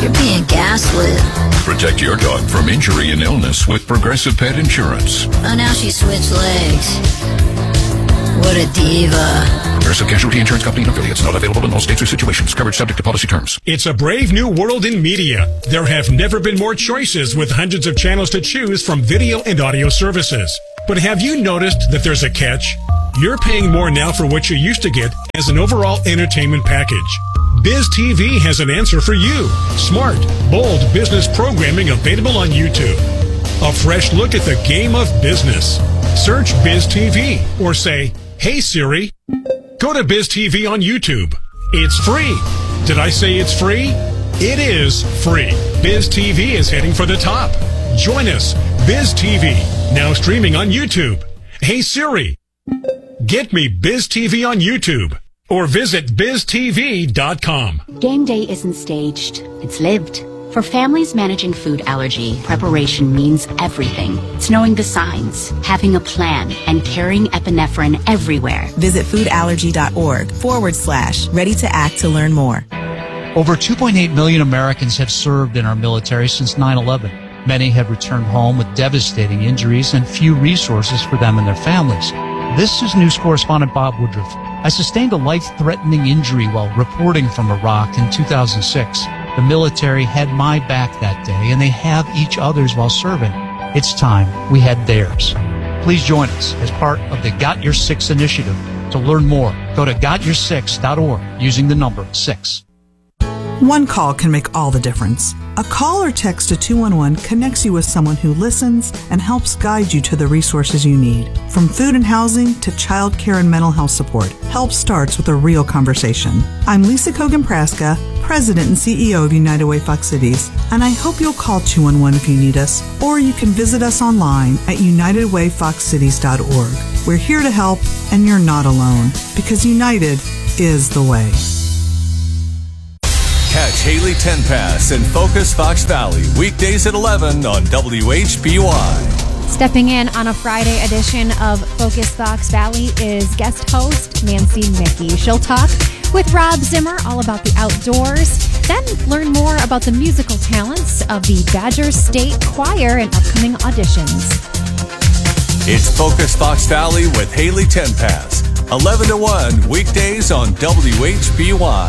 You're being gaslit. Protect your dog from injury and illness with Progressive Pet Insurance. Oh, now she switched legs. What a diva. Progressive Casualty Insurance Company and affiliates. Not available in all states or situations. Coverage subject to policy terms. It's a brave new world in media. There have never been more choices with hundreds of channels to choose from video and audio services. But have you noticed that there's a catch? You're paying more now for what you used to get as an overall entertainment package. Biz TV has an answer for you. Smart, bold business programming available on YouTube. A fresh look at the game of business. Search Biz TV or say, "Hey Siri." Go to Biz TV on YouTube. It's free. Did I say it's free? It is free. Biz TV is heading for the top. Join us. Biz TV, now streaming on YouTube. Hey Siri, get me Biz TV on YouTube. Or visit biztv.com. Game day isn't staged, it's lived. For families managing food allergy, preparation means everything. It's knowing the signs, having a plan, and carrying epinephrine everywhere. Visit foodallergy.org/ready to act to learn more. Over 2.8 million Americans have served in our military since 9/11. Many have returned home with devastating injuries and few resources for them and their families. This is news correspondent Bob Woodruff. I sustained a life-threatening injury while reporting from Iraq in 2006. The military had my back that day, and they have each other's while serving. It's time we had theirs. Please join us as part of the Got Your Six initiative. To learn more, go to gotyoursix.org using the number 6. One call can make all the difference. A call or text to 211 connects you with someone who listens and helps guide you to the resources you need. From food and housing to child care and mental health support, help starts with a real conversation. I'm Lisa Kogan-Praska, President and CEO of United Way Fox Cities, and I hope you'll call 211 if you need us, or you can visit us online at unitedwayfoxcities.org. We're here to help, and you're not alone, because United is the way. Catch Haley Tenpass and Focus Fox Valley weekdays at 11 on WHBY. Stepping in on a Friday edition of Focus Fox Valley is guest host Nancy Mickey. She'll talk with Rob Zimmer all about the outdoors, then learn more about the musical talents of the Badger State Choir and upcoming auditions. It's Focus Fox Valley with Haley Tenpass, 11 to 1 weekdays on WHBY.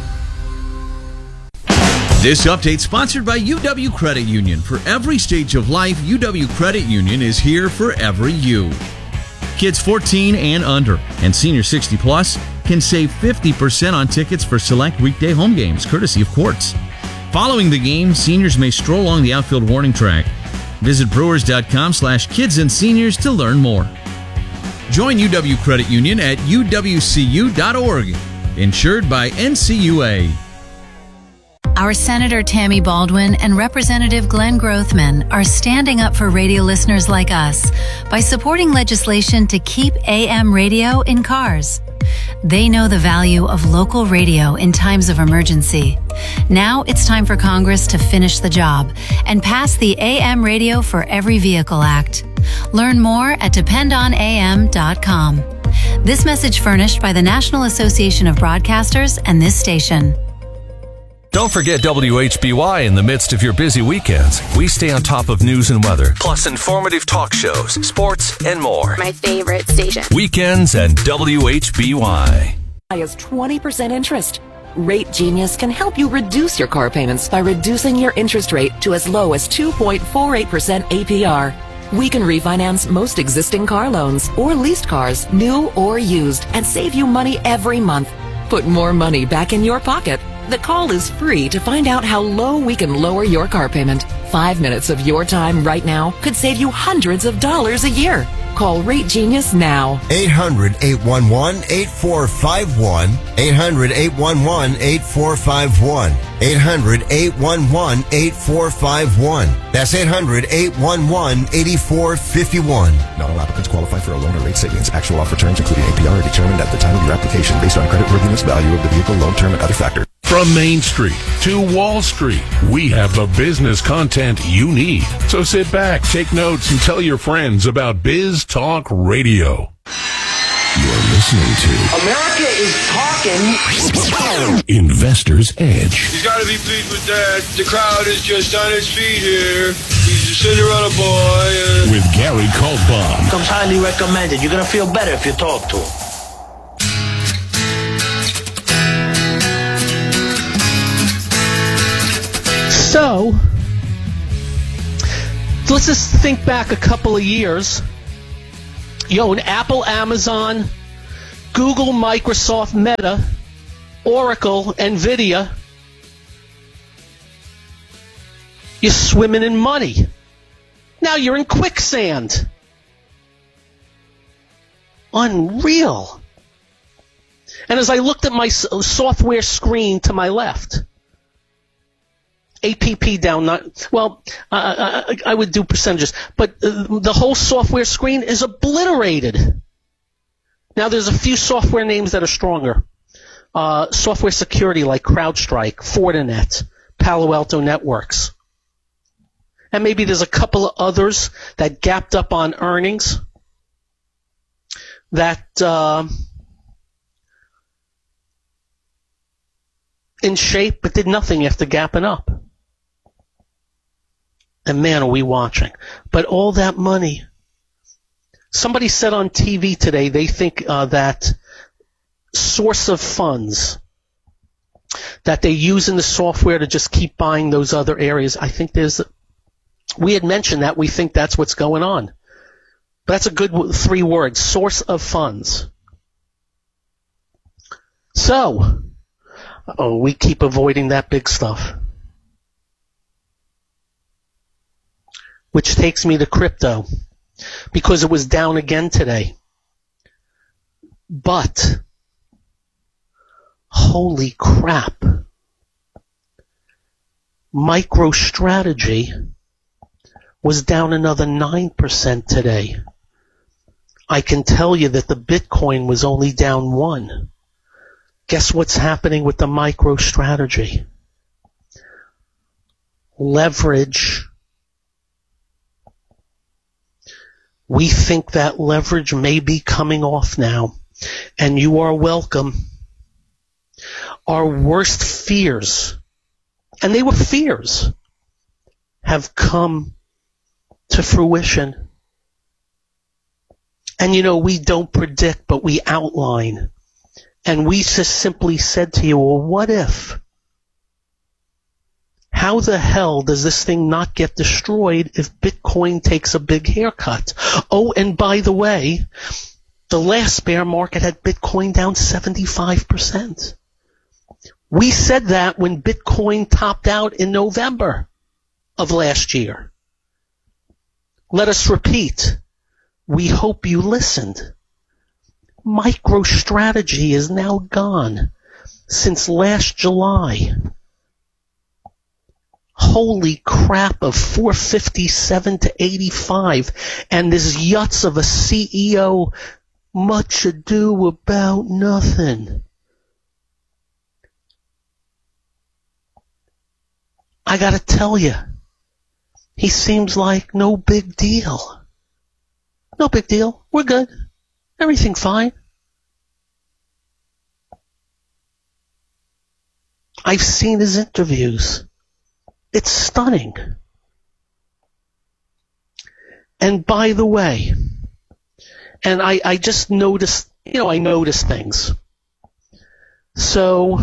This update sponsored by UW Credit Union. For every stage of life, UW Credit Union is here for every you. Kids 14 and under and senior 60 plus can save 50% on tickets for select weekday home games, courtesy of Quartz. Following the game, seniors may stroll along the outfield warning track. Visit brewers.com/kids and seniors to learn more. Join UW Credit Union at uwcu.org. Insured by NCUA. Our Senator Tammy Baldwin and Representative Glenn Grothman are standing up for radio listeners like us by supporting legislation to keep AM radio in cars. They know the value of local radio in times of emergency. Now it's time for Congress to finish the job and pass the AM Radio for Every Vehicle Act. Learn more at dependonam.com. This message furnished by the National Association of Broadcasters and this station. Don't forget WHBY in the midst of your busy weekends. We stay on top of news and weather, plus informative talk shows, sports, and more. My favorite station. Weekends and WHBY. Is 20% interest. Rate Genius can help you reduce your car payments by reducing your interest rate to as low as 2.48% APR. We can refinance most existing car loans or leased cars, new or used, and save you money every month. Put more money back in your pocket. The call is free to find out how low we can lower your car payment. 5 minutes of your time right now could save you hundreds of dollars a year. Call Rate Genius now. 800-811-8451. 800-811-8451. 800-811-8451. That's 800-811-8451. Not all applicants qualify for a loan or rate savings. Actual offer terms, including APR, are determined at the time of your application based on creditworthiness, value of the vehicle, loan term, and other factors. From Main Street to Wall Street, we have the business content you need. So sit back, take notes, and tell your friends about Biz Talk Radio. You're listening to America is talking. Investor's Edge. He's got to be pleased with that. The crowd is just on its feet here. He's a Cinderella boy. With Gary Kaltbaum. Comes highly recommended. You're going to feel better if you talk to him. So, let's just think back a couple of years. You own Apple, Amazon, Google, Microsoft, Meta, Oracle, NVIDIA. You're swimming in money. Now you're in quicksand. Unreal. And as I looked at my software screen to my left, APP down, I would do percentages, but the whole software screen is obliterated. Now there's a few software names that are stronger. Software security like CrowdStrike, Fortinet, Palo Alto Networks. And maybe there's a couple of others that gapped up on earnings that in shape but did nothing after gapping up. And man, are we watching. But all that money. Somebody said on TV today they think that source of funds that they use in the software to just keep buying those other areas, I think we had mentioned that we think that's what's going on. But that's a good 3 words, source of funds. So, we keep avoiding that big stuff. Which takes me to crypto, because it was down again today. But, holy crap, MicroStrategy was down another 9% today. I can tell you that the Bitcoin was only down 1%. Guess what's happening with the MicroStrategy? Leverage. We think that leverage may be coming off now, and you are welcome. Our worst fears, and they were fears, have come to fruition. And we don't predict, but we outline. And we just simply said to you, well, what if? How the hell does this thing not get destroyed if Bitcoin takes a big haircut? Oh, and by the way, the last bear market had Bitcoin down 75%. We said that when Bitcoin topped out in November of last year. Let us repeat. We hope you listened. MicroStrategy is now gone since last July. Holy crap, of 457 to 85, and this yutz of a CEO, much ado about nothing. I gotta tell you, he seems like no big deal. No big deal. We're good. Everything fine. I've seen his interviews. It's stunning. And by the way, and I just noticed, I noticed things. So,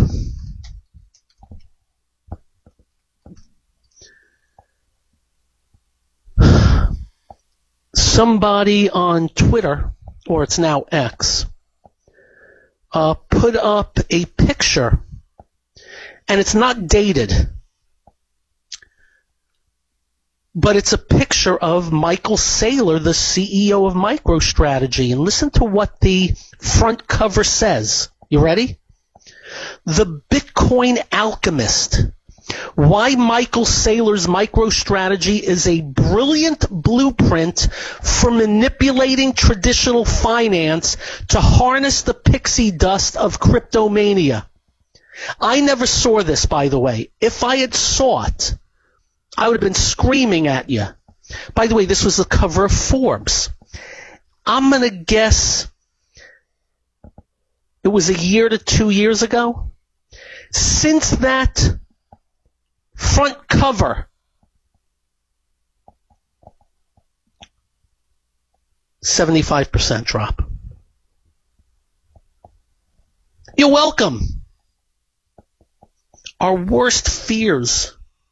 somebody on Twitter, or it's now X, put up a picture, and it's not dated, but it's a picture of Michael Saylor, the CEO of MicroStrategy. And listen to what the front cover says. You ready? The Bitcoin Alchemist. Why Michael Saylor's MicroStrategy is a brilliant blueprint for manipulating traditional finance to harness the pixie dust of cryptomania. I never saw this, by the way. If I had saw it, I would have been screaming at you. By the way, this was the cover of Forbes. I'm going to guess It was a year to 2 years ago. Since that front cover, 75% drop. You're welcome. Our worst fears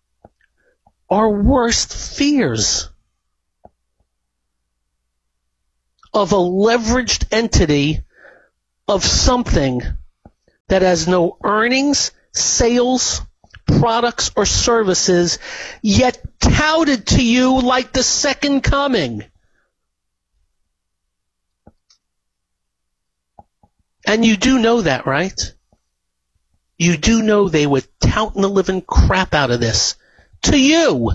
of a leveraged entity of something that has no earnings, sales, products, or services, yet touted to you like the second coming. And you do know that, right? You do know they were touting the living crap out of this. To you.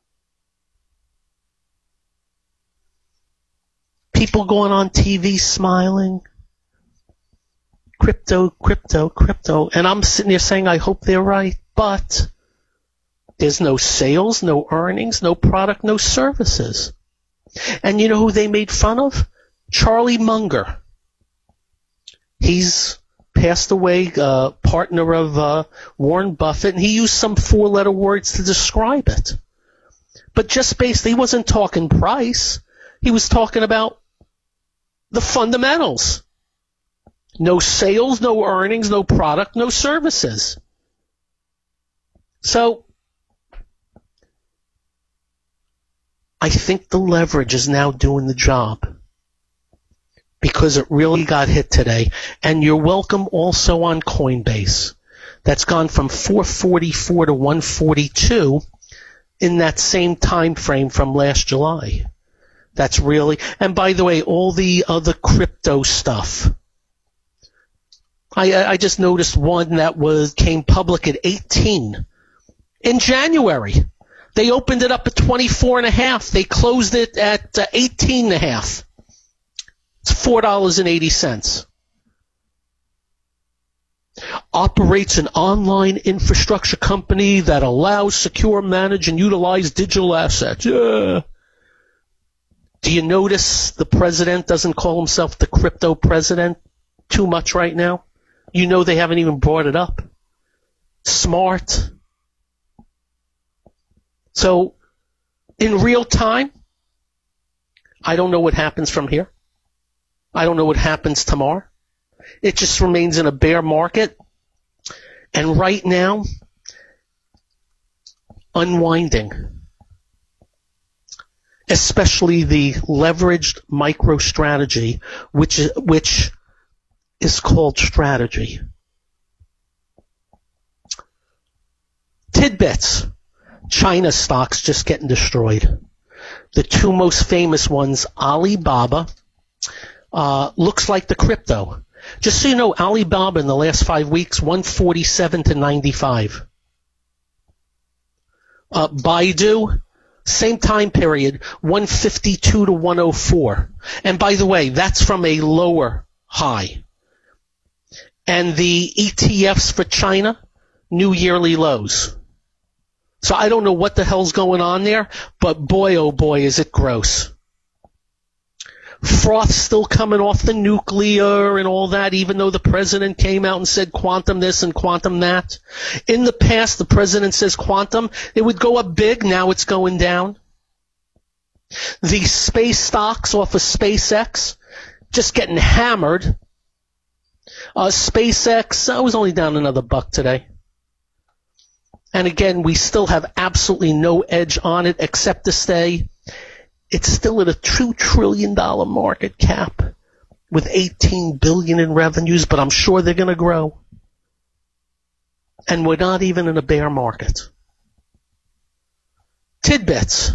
People going on TV smiling. Crypto, crypto, crypto. And I'm sitting there saying, I hope they're right. But there's no sales, no earnings, no product, no services. And you know who they made fun of? Charlie Munger. He's passed away, partner of Warren Buffett, and he used some 4-letter words to describe it. But just basically, he wasn't talking price. He was talking about the fundamentals. No sales, no earnings, no product, no services. So, I think the leverage is now doing the job, because it really got hit today. And you're welcome also on Coinbase. That's gone from 444 to 142 in that same time frame from last July. That's really, and by the way, all the other crypto stuff. I just noticed one that came public at 18 in January. They opened it up at 24.5. They closed it at 18.5. It's $4.80. Operates an online infrastructure company that allows secure, manage, and utilize digital assets. Yeah. Do you notice the president doesn't call himself the crypto president too much right now? You know they haven't even brought it up. Smart. So, in real time, I don't know what happens from here. I don't know what happens tomorrow. It just remains in a bear market. And right now, unwinding. Especially the leveraged micro strategy, which is called strategy. Tidbits. China stocks just getting destroyed. The two most famous ones, Alibaba, looks like the crypto. Just so you know, Alibaba in the last 5 weeks, 147 to 95. Baidu, same time period, 152 to 104. And by the way, that's from a lower high. And the ETFs for China, new yearly lows. So I don't know what the hell's going on there, but boy, oh boy, is it gross. Froth still coming off the nuclear and all that, even though the president came out and said quantum this and quantum that. In the past, the president says quantum, it would go up big, now it's going down. The space stocks off of SpaceX, just getting hammered. SpaceX, I was only down another $1 today. And again, we still have absolutely no edge on it except to stay. It's still at a $2 trillion market cap with $18 billion in revenues, but I'm sure they're going to grow. And we're not even in a bear market. Tidbits.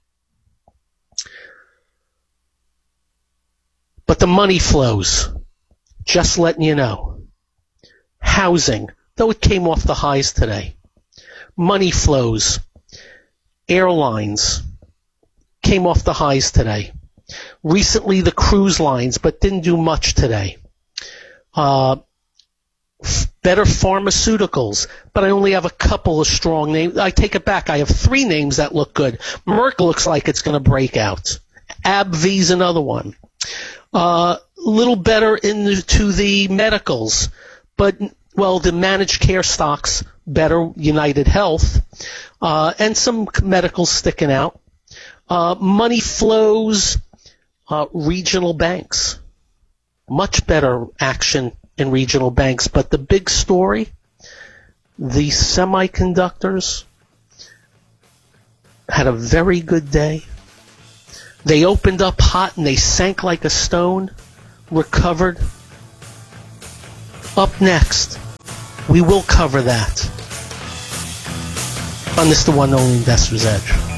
But the money flows. Just letting you know. Housing, though it came off the highs today. Money flows. Airlines came off the highs today. Recently, the cruise lines, but didn't do much today. Better pharmaceuticals, but I only have a couple of strong names. I take it back. I have 3 names that look good. Merck looks like it's going to break out. AbbVie's another one. Little better to the medicals, but, well, the managed care stocks, better, United Health, and some medicals sticking out. Money flows, regional banks. Much better action in regional banks, but the big story, the semiconductors had a very good day. They opened up hot and they sank like a stone, recovered. Up next, we will cover that on this, the one only Investor's Edge.